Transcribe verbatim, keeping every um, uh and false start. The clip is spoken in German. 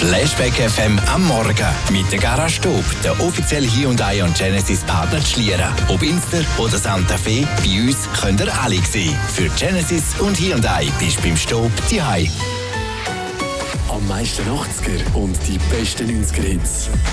Flashback F M am Morgen mit der Garage Stob, der offizielle Hyundai und Genesis Partner zu Schlieren. Ob Inster oder Santa Fe, bei uns könnt ihr alle sehen. Für Genesis und Hyundai bist du beim Stob daheim. Am meisten achtziger und die besten neunziger Hits.